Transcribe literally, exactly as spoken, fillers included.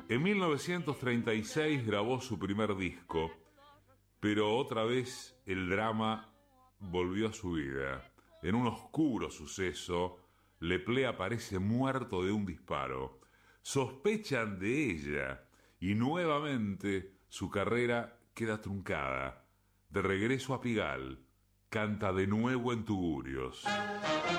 En mil novecientos treinta y seis grabó su primer disco, pero otra vez el drama volvió a su vida. En un oscuro suceso, Leplé aparece muerto de un disparo. Sospechan de ella y nuevamente su carrera queda truncada. De regreso a Pigalle, canta de nuevo en Tugurios.